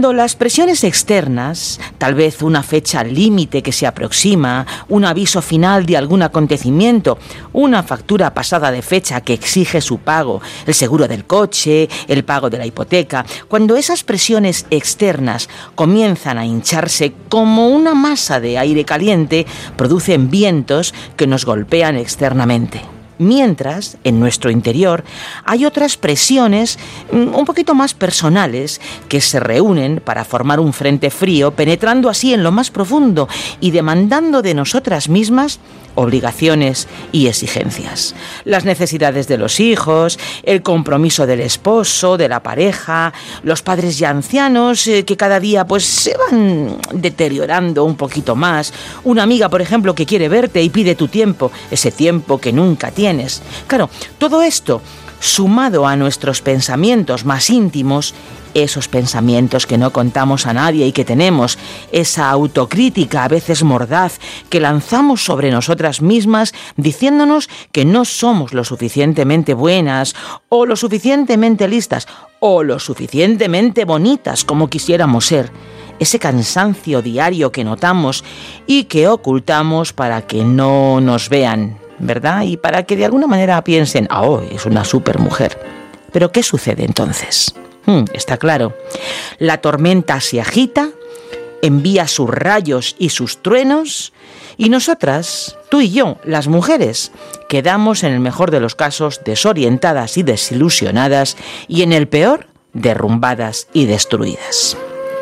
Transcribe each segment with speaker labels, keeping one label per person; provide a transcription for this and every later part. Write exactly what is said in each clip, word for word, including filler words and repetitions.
Speaker 1: Cuando las presiones externas, tal vez una fecha límite que se aproxima, un aviso final de algún acontecimiento, una factura pasada de fecha que exige su pago, el seguro del coche, el pago de la hipoteca, cuando esas presiones externas comienzan a hincharse como una masa de aire caliente, producen vientos que nos golpean externamente. Mientras, en nuestro interior, hay otras presiones un poquito más personales que se reúnen para formar un frente frío, penetrando así en lo más profundo y demandando de nosotras mismas obligaciones y exigencias. Las necesidades de los hijos, el compromiso del esposo, de la pareja, los padres ya ancianos eh, que cada día pues se van deteriorando un poquito más. Una amiga, por ejemplo, que quiere verte y pide tu tiempo, ese tiempo que nunca tienes. Claro, todo esto, sumado a nuestros pensamientos más íntimos, esos pensamientos que no contamos a nadie y que tenemos, esa autocrítica a veces mordaz que lanzamos sobre nosotras mismas diciéndonos que no somos lo suficientemente buenas o lo suficientemente listas o lo suficientemente bonitas como quisiéramos ser. Ese cansancio diario que notamos y que ocultamos para que no nos vean, ¿verdad? Y para que de alguna manera piensen, ah, oh, es una supermujer. Pero ¿qué sucede entonces? Hmm, está claro. La tormenta se agita, envía sus rayos y sus truenos, y nosotras, tú y yo, las mujeres, quedamos en el mejor de los casos desorientadas y desilusionadas, y en el peor, derrumbadas y destruidas.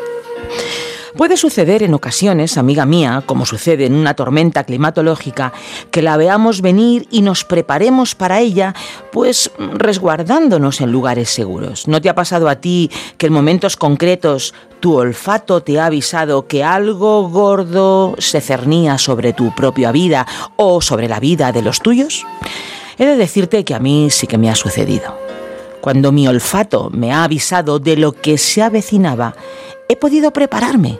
Speaker 1: Puede suceder en ocasiones, amiga mía, como sucede en una tormenta climatológica, que la veamos venir y nos preparemos para ella, pues resguardándonos en lugares seguros. ¿No te ha pasado a ti que en momentos concretos tu olfato te ha avisado que algo gordo se cernía sobre tu propia vida o sobre la vida de los tuyos? He de decirte que a mí sí que me ha sucedido. Cuando mi olfato me ha avisado de lo que se avecinaba, he podido prepararme.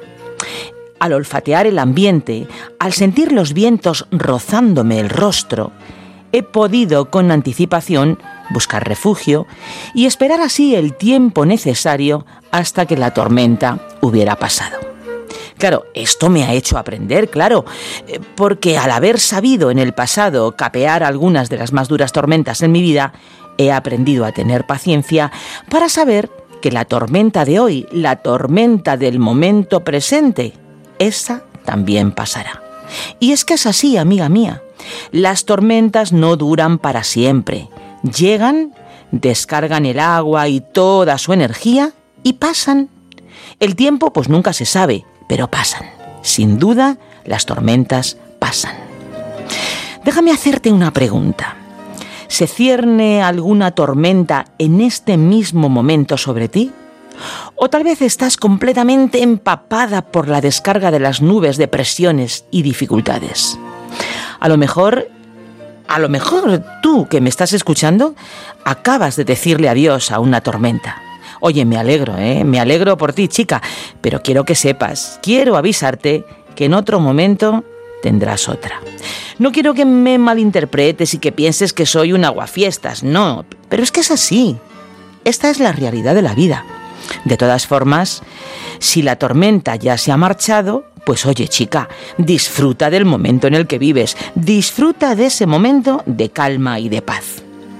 Speaker 1: Al olfatear el ambiente, al sentir los vientos rozándome el rostro, he podido con anticipación buscar refugio y esperar así el tiempo necesario hasta que la tormenta hubiera pasado. Claro, esto me ha hecho aprender, claro, porque al haber sabido en el pasado capear algunas de las más duras tormentas en mi vida, he aprendido a tener paciencia para saber que la tormenta de hoy, la tormenta del momento presente, esa también pasará. Y es que es así, amiga mía. Las tormentas no duran para siempre. Llegan, descargan el agua y toda su energía y pasan. El tiempo pues nunca se sabe, pero pasan. Sin duda, las tormentas pasan. Déjame hacerte una pregunta. ¿Se cierne alguna tormenta en este mismo momento sobre ti? ¿O tal vez estás completamente empapada por la descarga de las nubes de presiones y dificultades? A lo mejor, a lo mejor tú que me estás escuchando, acabas de decirle adiós a una tormenta. Oye, me alegro, ¿eh? Me alegro por ti, chica, pero quiero que sepas, quiero avisarte que en otro momento tendrás otra. No quiero que me malinterpretes y que pienses que soy un aguafiestas, no, pero es que es así. Esta es la realidad de la vida. De todas formas, si la tormenta ya se ha marchado, pues oye, chica, disfruta del momento en el que vives, disfruta de ese momento de calma y de paz.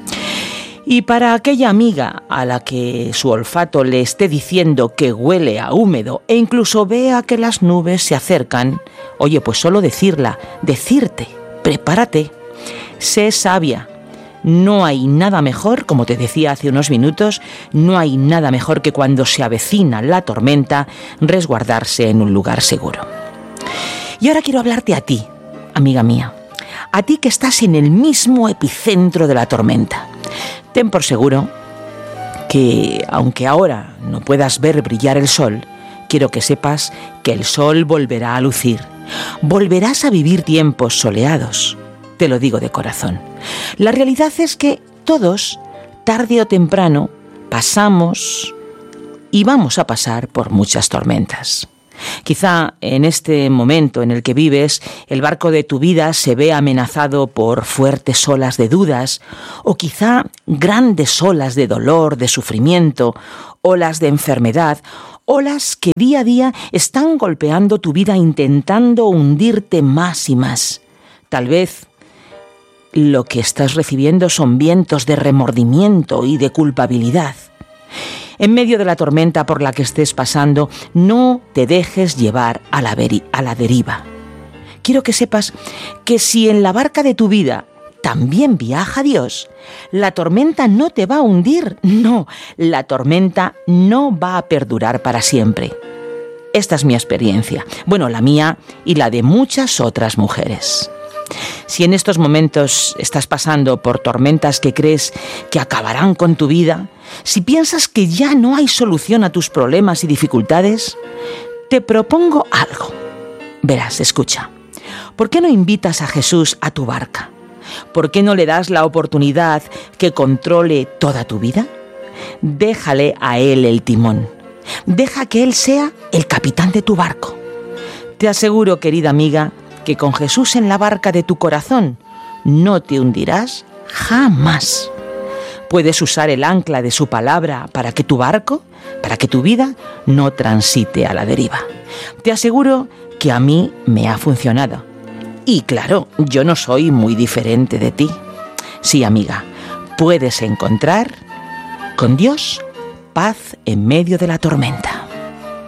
Speaker 1: Y para aquella amiga a la que su olfato le esté diciendo que huele a húmedo e incluso vea que las nubes se acercan, oye, pues solo decirla, decirte, prepárate, sé sabia. No hay nada mejor, como te decía hace unos minutos, no hay nada mejor que cuando se avecina la tormenta, resguardarse en un lugar seguro. Y ahora quiero hablarte a ti, amiga mía, a ti que estás en el mismo epicentro de la tormenta. Ten por seguro que, aunque ahora no puedas ver brillar el sol, quiero que sepas que el sol volverá a lucir. Volverás a vivir tiempos soleados. Te lo digo de corazón. La realidad es que todos, tarde o temprano, pasamos y vamos a pasar por muchas tormentas. Quizá en este momento en el que vives, el barco de tu vida se ve amenazado por fuertes olas de dudas, o quizá grandes olas de dolor, de sufrimiento, olas de enfermedad, Olas que día a día están golpeando tu vida intentando hundirte más y más. Tal vez lo que estás recibiendo son vientos de remordimiento y de culpabilidad. En medio de la tormenta por la que estés pasando, no te dejes llevar a la, veri- a la deriva. Quiero que sepas que si en la barca de tu vida también viaja Dios, la tormenta no te va a hundir. No, la tormenta no va a perdurar para siempre. Esta es mi experiencia. Bueno, la mía y la de muchas otras mujeres. Si en estos momentos estás pasando por tormentas que crees que acabarán con tu vida, si piensas que ya no hay solución a tus problemas y dificultades, te propongo algo. Verás, escucha. ¿Por qué no invitas a Jesús a tu barca? ¿Por qué no le das la oportunidad que controle toda tu vida? Déjale a Él el timón. Deja que Él sea el capitán de tu barco. Te aseguro, querida amiga, que con Jesús en la barca de tu corazón no te hundirás jamás. Puedes usar el ancla de su palabra para que tu barco, para que tu vida no transite a la deriva. Te aseguro que a mí me ha funcionado. Y claro, yo no soy muy diferente de ti. Sí, amiga, puedes encontrar con Dios paz en medio de la tormenta.